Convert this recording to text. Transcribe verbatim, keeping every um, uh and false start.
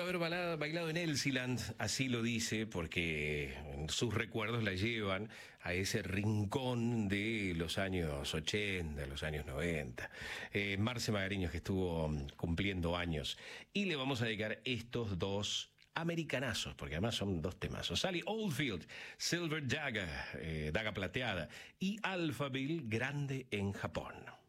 haber bailado, bailado en Elsiland, así lo dice, porque sus recuerdos la llevan a ese rincón de los años ochenta, los años noventa. Eh, Marce Magariños, que estuvo cumpliendo años. Y le vamos a dedicar estos dos americanazos, porque además son dos temazos. Sally Oldfield, Silver Daga, eh, daga plateada, y Alphaville, grande en Japón.